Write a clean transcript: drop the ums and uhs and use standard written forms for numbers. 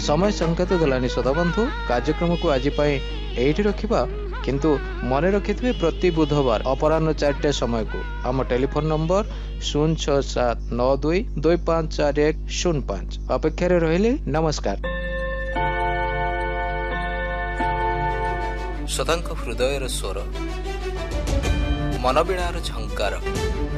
समय संकेत देलानी श्रोताबंधु कार्यक्रम को आज एठी रखिबा किंतु मन रखिथे प्रति बुधवार अपराह्न 4टा समय को आम टेलीफोन नंबर 06792254105 अपेक्षा रहिले। नमस्कार। सदांक हृदयर स्वर मनवीणार झंकार।